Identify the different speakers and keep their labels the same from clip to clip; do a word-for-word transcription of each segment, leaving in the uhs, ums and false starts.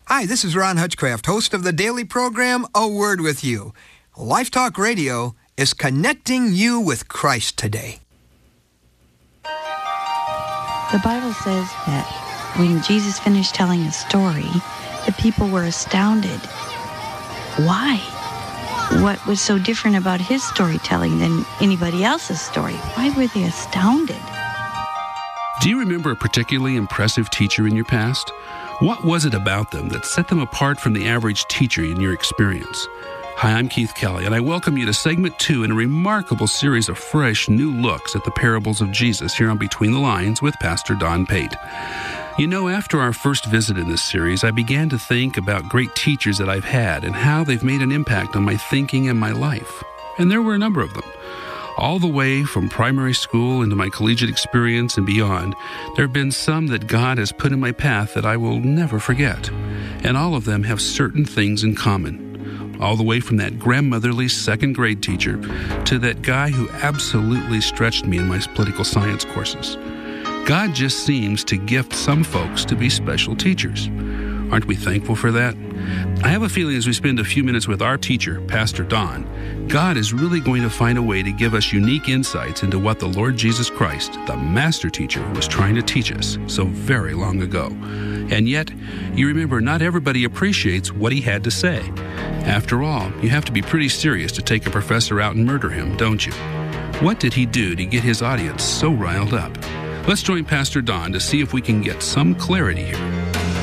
Speaker 1: Hi, this is Ron Hutchcraft, host of the daily program, A Word With You. Life Talk Radio is connecting you with Christ today.
Speaker 2: The Bible says that when Jesus finished telling a story, the people were astounded. Why? What was so different about his storytelling than anybody else's story? Why were they astounded?
Speaker 3: Do you remember a particularly impressive teacher in your past? What was it about them that set them apart from the average teacher in your experience? Hi, I'm Keith Kelly, and I welcome you to segment two in a remarkable series of fresh, new looks at the parables of Jesus here on Between the Lines with Pastor Don Pate. You know, after our first visit in this series, I began to think about great teachers that I've had and how they've made an impact on my thinking and my life. And there were a number of them. All the way from primary school into my collegiate experience and beyond, there have been some that God has put in my path that I will never forget. And all of them have certain things in common. All the way from that grandmotherly second grade teacher to that guy who absolutely stretched me in my political science courses. God just seems to gift some folks to be special teachers. Aren't we thankful for that? I have a feeling as we spend a few minutes with our teacher, Pastor Don, God is really going to find a way to give us unique insights into what the Lord Jesus Christ, the master teacher, was trying to teach us so very long ago. And yet, you remember, not everybody appreciates what he had to say. After all, you have to be pretty serious to take a professor out and murder him, don't you? What did he do to get his audience so riled up? Let's join Pastor Don to see if we can get some clarity here.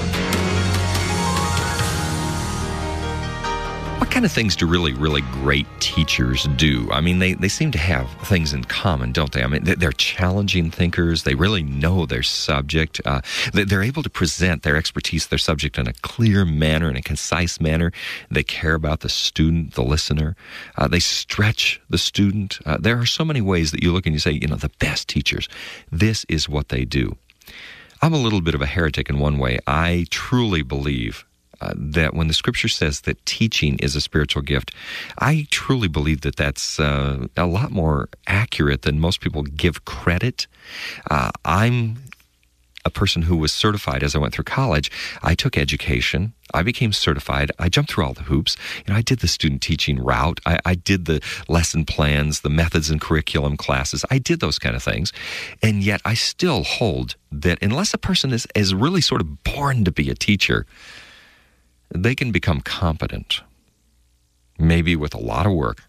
Speaker 4: What kind of things do really, really great teachers do? I mean, they, they seem to have things in common, don't they? I mean, they're challenging thinkers. They really know their subject. Uh, they're able to present their expertise, their subject in a clear manner, in a concise manner. They care about the student, the listener. Uh, they stretch the student. Uh, there are so many ways that you look and you say, you know, the best teachers, this is what they do. I'm a little bit of a heretic in one way. I truly believe Uh, that when the Scripture says that teaching is a spiritual gift, I truly believe that that's uh, a lot more accurate than most people give credit. Uh, I'm a person who was certified as I went through college. I took education. I became certified. I jumped through all the hoops. You know, I did the student teaching route. I, I did the lesson plans, the methods and curriculum classes. I did those kind of things. And yet I still hold that unless a person is, is really sort of born to be a teacher, they can become competent, maybe with a lot of work,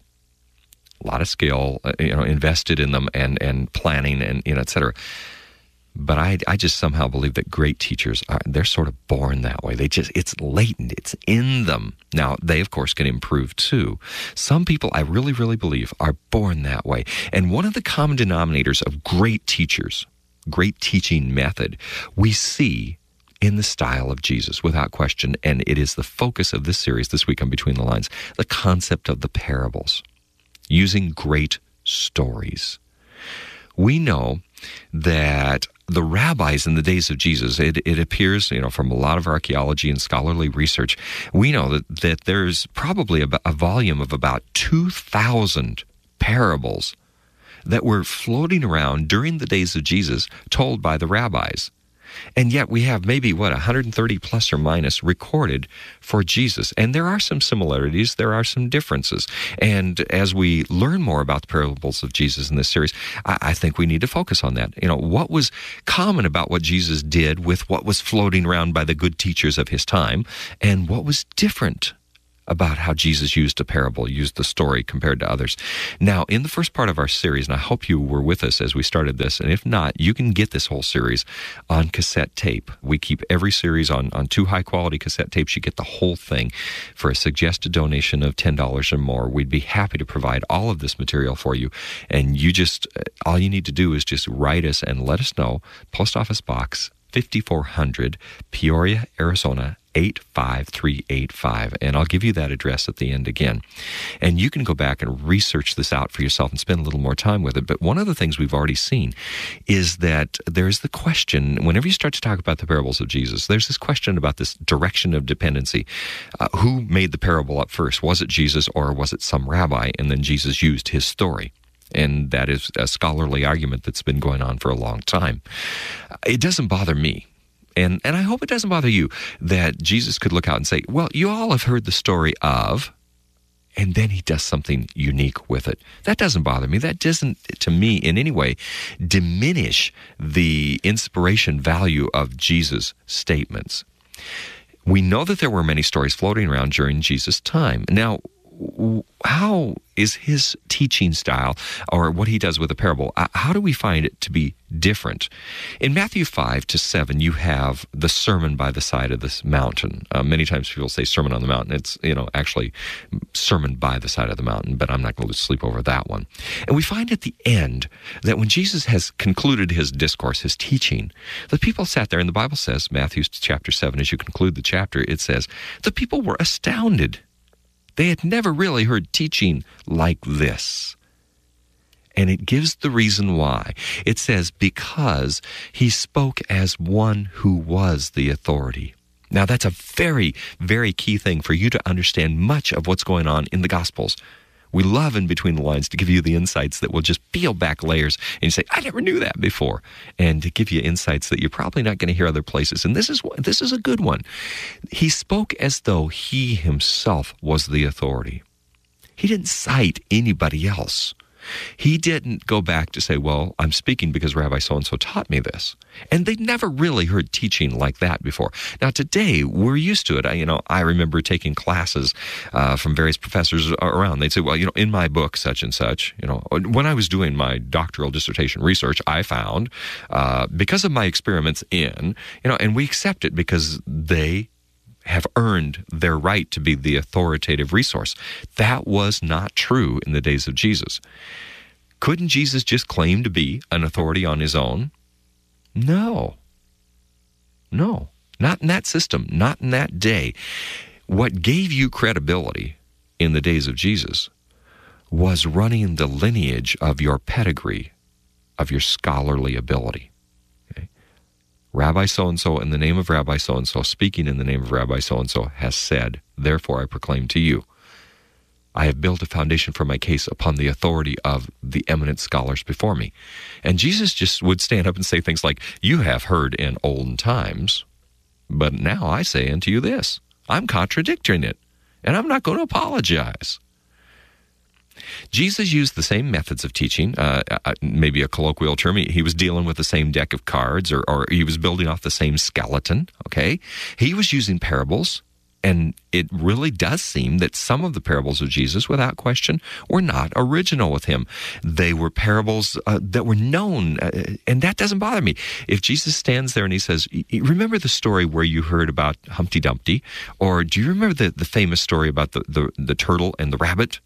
Speaker 4: a lot of skill, you know, invested in them and, and planning and, you know, et cetera. But I, I just somehow believe that great teachers are, they're sort of born that way. They just, it's latent, it's in them. Now, they, of course, can improve too. Some people, I really, really believe, are born that way. And one of the common denominators of great teachers, great teaching method, we see in the style of Jesus, without question, and it is the focus of this series this week on Between the Lines, the concept of the parables, using great stories. We know that the rabbis in the days of Jesus, it, it appears, you know, from a lot of archaeology and scholarly research, we know that, that there's probably a, a volume of about two thousand parables that were floating around during the days of Jesus told by the rabbis. And yet we have maybe, what, one hundred thirty plus or minus recorded for Jesus. And there are some similarities, there are some differences. And as we learn more about the parables of Jesus in this series, I, I think we need to focus on that. You know, what was common about what Jesus did with what was floating around by the good teachers of his time, and what was different about how Jesus used a parable, used the story compared to others. Now, in the first part of our series, and I hope you were with us as we started this, and if not, you can get this whole series on cassette tape. We keep every series on, on two high-quality cassette tapes. You get the whole thing for a suggested donation of ten dollars or more. We'd be happy to provide all of this material for you, and you just, all you need to do is just write us and let us know. Post Office Box fifty-four hundred, Peoria, Arizona, eight five three eight five, and I'll give you that address at the end again. And you can go back and research this out for yourself and spend a little more time with it. But one of the things we've already seen is that there's the question, whenever you start to talk about the parables of Jesus, there's this question about this direction of dependency. Uh, who made the parable up first? Was it Jesus or was it some rabbi? And then Jesus used his story. And that is a scholarly argument that's been going on for a long time. It doesn't bother me. And, and I hope it doesn't bother you that Jesus could look out and say, well, you all have heard the story of, and then he does something unique with it. That doesn't bother me. That doesn't, to me, in any way, diminish the inspiration value of Jesus' statements. We know that there were many stories floating around during Jesus' time. Now, how is his teaching style, or what he does with a parable, how do we find it to be different? In Matthew five to seven, you have the sermon by the side of this mountain. Uh, many times people say sermon on the mountain. It's, you know, actually sermon by the side of the mountain, but I'm not going to sleep over that one. And we find at the end that when Jesus has concluded his discourse, his teaching, the people sat there, and the Bible says, Matthew chapter seven, as you conclude the chapter, it says, the people were astounded. They had never really heard teaching like this. And it gives the reason why. It says, because he spoke as one who was the authority. Now, that's a very, very key thing for you to understand much of what's going on in the Gospels. We love in between the lines to give you the insights that will just peel back layers and you say, I never knew that before. And to give you insights that you're probably not going to hear other places. And this is this is a good one. He spoke as though he himself was the authority. He didn't cite anybody else. He didn't go back to say, well, I'm speaking because Rabbi so-and-so taught me this. And they'd never really heard teaching like that before. Now, today, we're used to it. I, you know, I remember taking classes uh, from various professors around. They'd say, well, you know, in my book, such and such, you know, when I was doing my doctoral dissertation research, I found, uh, because of my experiments in, you know, and we accept it because they have earned their right to be the authoritative resource. That was not true in the days of Jesus. Couldn't Jesus just claim to be an authority on his own? No. No. Not in that system. Not in that day. What gave you credibility in the days of Jesus was running the lineage of your pedigree, of your scholarly ability. Rabbi so-and-so, in the name of Rabbi so-and-so, speaking in the name of Rabbi so-and-so, has said, therefore I proclaim to you, I have built a foundation for my case upon the authority of the eminent scholars before me. And Jesus just would stand up and say things like, you have heard in olden times, but now I say unto you this. I'm contradicting it, and I'm not going to apologize. Jesus used the same methods of teaching, uh, maybe a colloquial term. He, he was dealing with the same deck of cards, or, or he was building off the same skeleton, okay? He was using parables, and it really does seem that some of the parables of Jesus, without question, were not original with him. They were parables uh, that were known, uh, and that doesn't bother me. If Jesus stands there and he says, remember the story where you heard about Humpty Dumpty? Or do you remember the, the famous story about the, the, the turtle and the rabbit?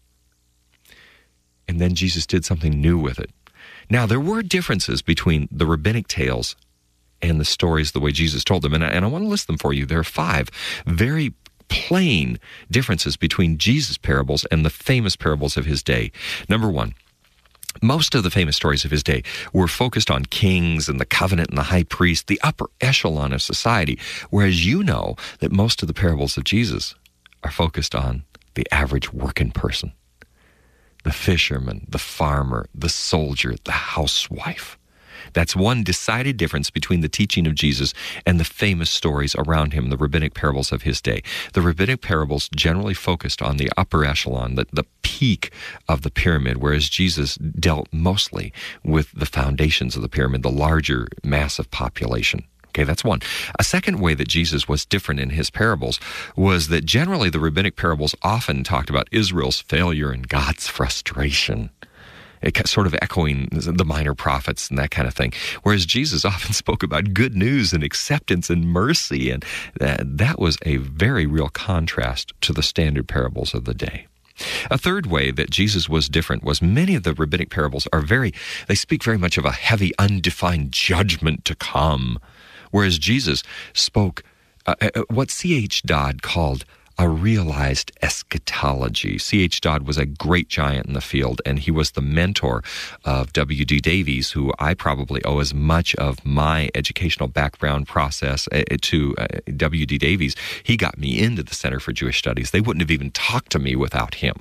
Speaker 4: And then Jesus did something new with it. Now, there were differences between the rabbinic tales and the stories the way Jesus told them. And I, and I want to list them for you. There are five very plain differences between Jesus' parables and the famous parables of his day. Number one, most of the famous stories of his day were focused on kings and the covenant and the high priest, the upper echelon of society, whereas you know that most of the parables of Jesus are focused on the average working person. The fisherman, the farmer, the soldier, the housewife. That's one decided difference between the teaching of Jesus and the famous stories around him, the rabbinic parables of his day. The rabbinic parables generally focused on the upper echelon, the, the peak of the pyramid, whereas Jesus dealt mostly with the foundations of the pyramid, the larger mass of population. Okay, that's one. A second way that Jesus was different in his parables was that generally the rabbinic parables often talked about Israel's failure and God's frustration, it sort of echoing the minor prophets and that kind of thing. Whereas Jesus often spoke about good news and acceptance and mercy, and that, that was a very real contrast to the standard parables of the day. A third way that Jesus was different was many of the rabbinic parables are very, they speak very much of a heavy, undefined judgment to come. Whereas Jesus spoke uh, what C H Dodd called a realized eschatology. C H Dodd was a great giant in the field, and he was the mentor of W D Davies, who I probably owe as much of my educational background process uh, to uh, W D Davies. He got me into the Center for Jewish Studies. They wouldn't have even talked to me without him.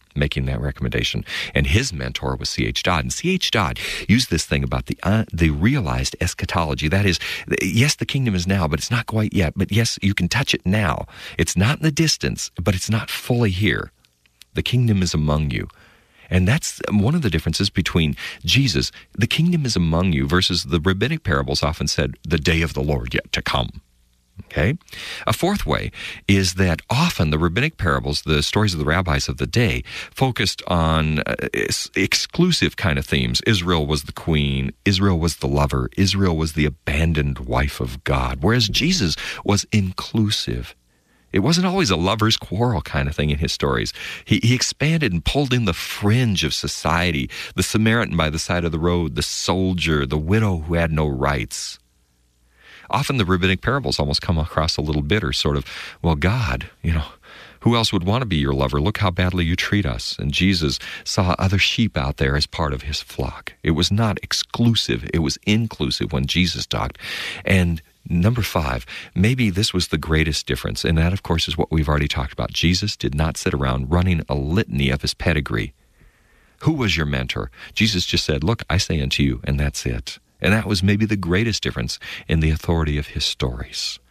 Speaker 4: making that recommendation. And his mentor was C H. Dodd. And C H. Dodd used this thing about the uh, the realized eschatology. That is, yes, the kingdom is now, but it's not quite yet. But yes, you can touch it now. It's not in the distance, but it's not fully here. The kingdom is among you. And that's one of the differences between Jesus, the kingdom is among you, versus the rabbinic parables often said, the day of the Lord yet to come. Okay? A fourth way is that often the rabbinic parables, the stories of the rabbis of the day, focused on uh, exclusive kind of themes. Israel was the queen. Israel was the lover. Israel was the abandoned wife of God. Whereas Jesus was inclusive. It wasn't always a lover's quarrel kind of thing in his stories. He, he expanded and pulled in the fringe of society, the Samaritan by the side of the road, the soldier, the widow who had no rights. Often the rabbinic parables almost come across a little bitter, sort of, well, God, you know, who else would want to be your lover? Look how badly you treat us. And Jesus saw other sheep out there as part of his flock. It was not exclusive. It was inclusive when Jesus talked. And number five, maybe this was the greatest difference, and that, of course, is what we've already talked about. Jesus did not sit around running a litany of his pedigree. Who was your mentor? Jesus just said, look, I say unto you, and that's it. And that was maybe the greatest difference in the authority of his stories.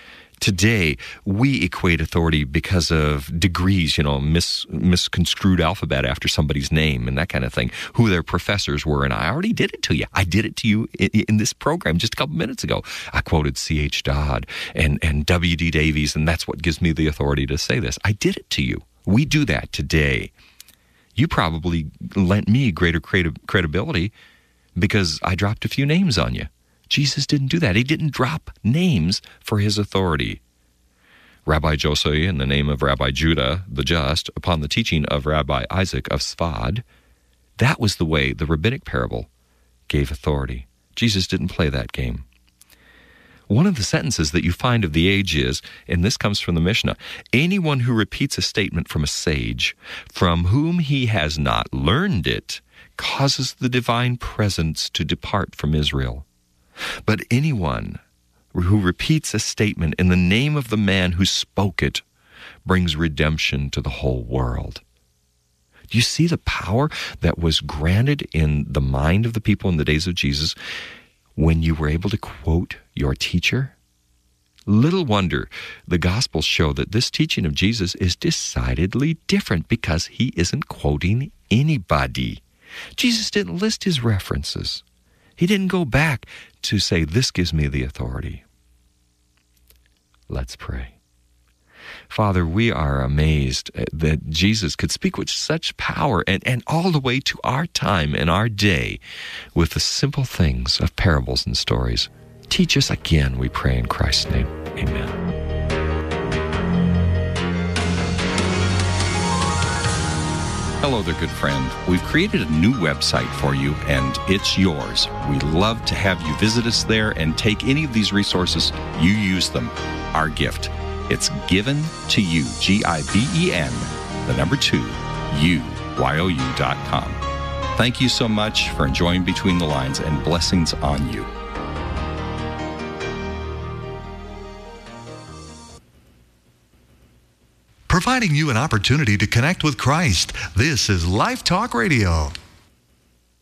Speaker 4: Today, we equate authority because of degrees, you know, mis, misconstrued alphabet after somebody's name and that kind of thing, who their professors were. And I already did it to you. I did it to you in, in this program just a couple minutes ago. I quoted C H. Dodd and, and W D. Davies, and that's what gives me the authority to say this. I did it to you. We do that today. You probably lent me greater credibility because I dropped a few names on you. Jesus didn't do that. He didn't drop names for his authority. Rabbi Josai, in the name of Rabbi Judah the Just, upon the teaching of Rabbi Isaac of Sfad, that was the way the rabbinic parable gave authority. Jesus didn't play that game. One of the sentences that you find of the age is, and this comes from the Mishnah, anyone who repeats a statement from a sage, from whom he has not learned it, causes the divine presence to depart from Israel. But anyone who repeats a statement in the name of the man who spoke it brings redemption to the whole world. Do you see the power that was granted in the mind of the people in the days of Jesus when you were able to quote your teacher? Little wonder the Gospels show that this teaching of Jesus is decidedly different because he isn't quoting anybody. Jesus didn't list his references. He didn't go back to say, this gives me the authority. Let's pray. Father, we are amazed that Jesus could speak with such power and, and all the way to our time and our day with the simple things of parables and stories. Teach us again, we pray in Christ's name. Amen. Hello there, good friend. We've created a new website for you, and it's yours. We'd love to have you visit us there and take any of these resources. You use them. Our gift. It's given to you, G I V E N, the number two, U, Y O U dot com. Thank you so much for enjoying Between the Lines, and blessings on you.
Speaker 5: Providing you an opportunity to connect with Christ. This is Life Talk Radio.